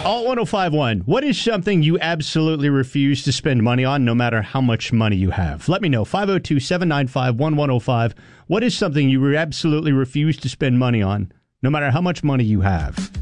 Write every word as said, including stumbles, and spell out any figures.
Alt one oh five one, what is something you absolutely refuse to spend money on no matter how much money you have? Let me know. five oh two, seven nine five, one one oh five. What is something you absolutely refuse to spend money on no matter how much money you have?